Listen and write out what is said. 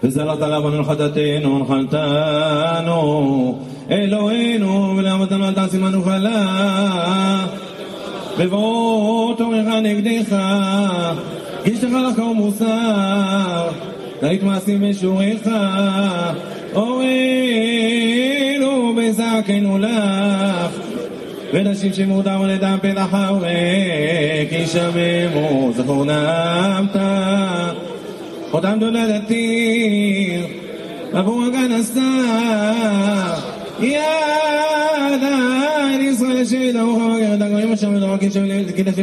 וזלת עליו חטאתנו ונחלתנו אלוהינו ולעמתנו אל תעשי עמנו חלה בבוא תורך נגדך גישתך לך ומוסר תהית מעשים בשוריך אורינו בזעקנו לך ונשים שמודר ולדם פתח האורק ישממו זכור נעמת אותם דולדתי עבור הגן הסתר ידע ישראל שידעו חבקר דגמים השם ודורקים שם כדפים